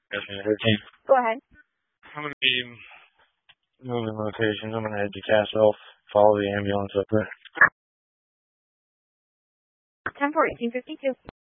Yes, 13. Go ahead. I'm going to be moving locations. I'm going to head to Castle, follow the ambulance up there. 10-4, 1852.